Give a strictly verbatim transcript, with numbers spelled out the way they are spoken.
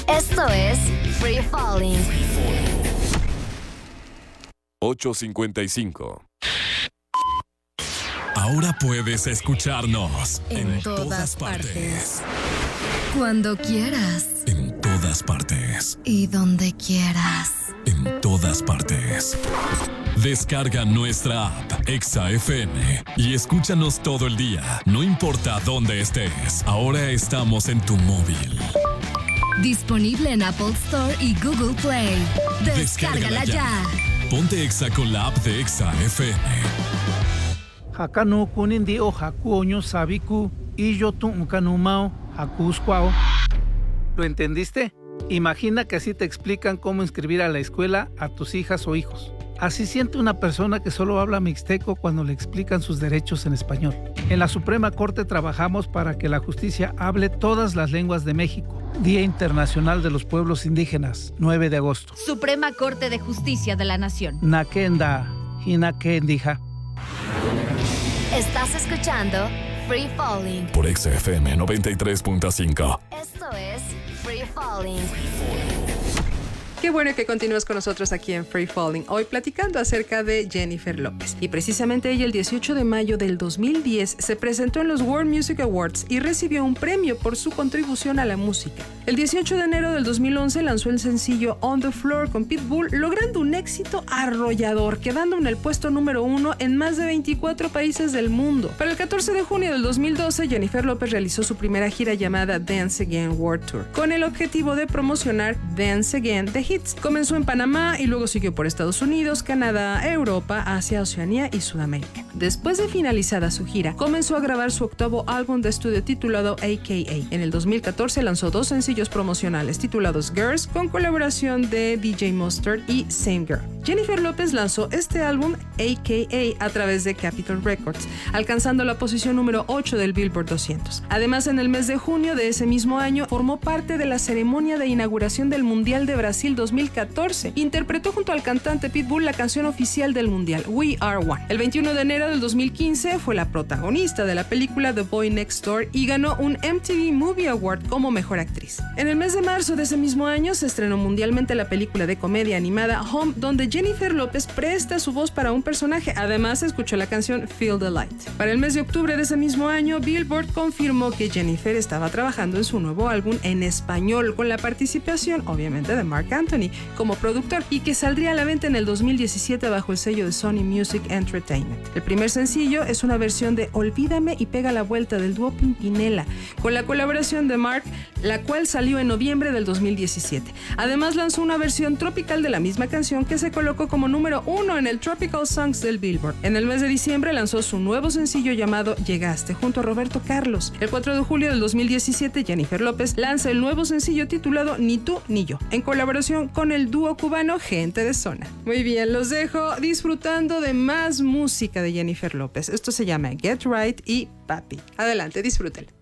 Esto es Free Falling. ocho cincuenta y cinco. Ahora puedes escucharnos En, en, todas, todas partes. partes. Cuando quieras. En todas partes. Y donde quieras. En todas partes. Descarga nuestra app Exa F M y escúchanos todo el día, no importa dónde estés. Ahora estamos en tu móvil. Disponible en Apple Store y Google Play. Descárgala, Descárgala ya. ya. Ponte Exa con la app de Exa F M. Hakanu kunindi o haku oño sabiku y yo tu ukanumao hakuskwao. ¿Lo entendiste? Imagina que así te explican cómo inscribir a la escuela a tus hijas o hijos. Así siente una persona que solo habla mixteco cuando le explican sus derechos en español. En la Suprema Corte trabajamos para que la justicia hable todas las lenguas de México. Día Internacional de los Pueblos Indígenas, nueve de agosto. Suprema Corte de Justicia de la Nación. Nakenda, hinakendija. Estás escuchando Free Falling. Por Exa F M noventa y tres punto cinco. Esto es Free Falling. Qué bueno que continúas con nosotros aquí en Free Falling, hoy platicando acerca de Jennifer López. Y precisamente ella el dieciocho de mayo del dos mil diez se presentó en los World Music Awards y recibió un premio por su contribución a la música. El dieciocho de enero del dos mil once lanzó el sencillo On the Floor con Pitbull, logrando un éxito arrollador, quedando en el puesto número uno en más de veinticuatro países del mundo. Para el catorce de junio del dos mil doce, Jennifer López realizó su primera gira llamada Dance Again World Tour, con el objetivo de promocionar Dance Again de Hits. Comenzó en Panamá y luego siguió por Estados Unidos, Canadá, Europa, Asia, Oceanía y Sudamérica. Después de finalizada su gira, comenzó a grabar su octavo álbum de estudio titulado A K A. En el dos mil catorce lanzó dos sencillos promocionales titulados Girls, con colaboración de D J Mustard y Same Girl. Jennifer López lanzó este álbum A K A a través de Capitol Records, alcanzando la posición número ocho del Billboard doscientos. Además, en el mes de junio de ese mismo año, formó parte de la ceremonia de inauguración del Mundial de Brasil dos mil catorce. Interpretó junto al cantante Pitbull la canción oficial del Mundial, We Are One. El veintiuno de enero del dos mil quince fue la protagonista de la película The Boy Next Door y ganó un M T V Movie Award como mejor actriz. En el mes de marzo de ese mismo año se estrenó mundialmente la película de comedia animada Home, donde Jennifer López presta su voz para un personaje. Además, se escuchó la canción Feel the Light. Para el mes de octubre de ese mismo año, Billboard confirmó que Jennifer estaba trabajando en su nuevo álbum en español, con la participación, obviamente, de Marc Anthony como productor, y que saldría a la venta en el dos mil diecisiete bajo el sello de Sony Music Entertainment. El primer sencillo es una versión de Olvídame y Pega la Vuelta del dúo Pimpinela, con la colaboración de Marc, la cual salió en noviembre del dos mil diecisiete. Además, lanzó una versión tropical de la misma canción que se colocó como número uno en el Tropical Songs del Billboard. En el mes de diciembre lanzó su nuevo sencillo llamado Llegaste junto a Roberto Carlos. El cuatro de julio del dos mil diecisiete, Jennifer López lanza el nuevo sencillo titulado Ni tú ni yo, en colaboración con el dúo cubano Gente de Zona. Muy bien, los dejo disfrutando de más música de Jennifer López. Esto se llama Get Right y Papi. Adelante, disfrútenlo.